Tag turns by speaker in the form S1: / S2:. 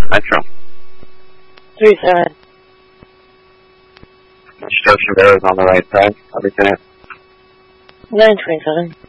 S1: Metro.
S2: 37.
S1: Construction bearers on the right side. Lieutenant.
S2: 927.